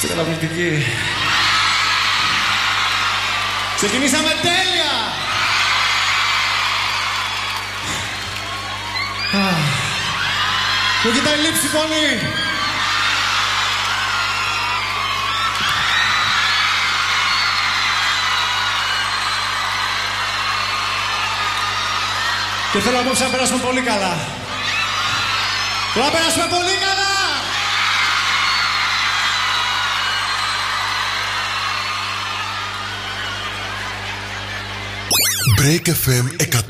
Είστε καταπληκτικοί. Ξεκινήσαμε τέλεια. Μου κοιτάει λήψη φωνή. Και θέλω απόψε να περάσουμε πολύ καλά. Θέλω να περάσουμε πολύ καλά. Break FM 102,6.